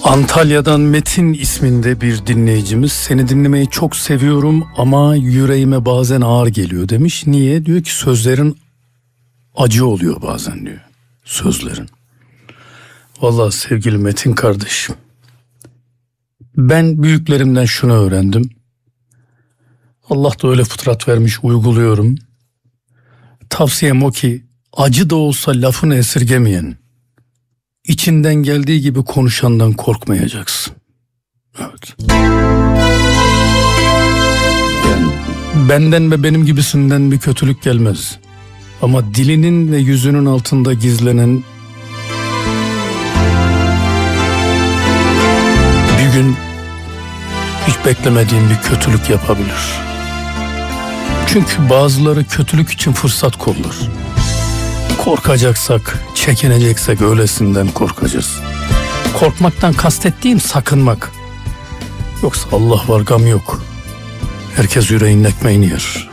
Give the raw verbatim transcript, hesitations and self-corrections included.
Antalya'dan Metin isminde bir dinleyicimiz, seni dinlemeyi çok seviyorum ama yüreğime bazen ağır geliyor demiş. Niye? Diyor ki sözlerin acı oluyor bazen diyor. Sözlerin. Vallahi sevgili Metin kardeşim, ben büyüklerimden şunu öğrendim. Allah da öyle fıtrat vermiş, uyguluyorum. Tavsiyem o ki acı da olsa lafını esirgemeyen, İçinden geldiği gibi konuşandan korkmayacaksın. Evet. Yani benden ve benim gibisinden bir kötülük gelmez. Ama dilinin ve yüzünün altında gizlenen bir gün hiç beklemediğin bir kötülük yapabilir. Çünkü bazıları kötülük için fırsat kollar. Korkacaksak, çekineceksek öylesinden korkacağız. Korkmaktan kastettiğim sakınmak. Yoksa Allah var, gam yok. Herkes yüreğinin ekmeğini yer.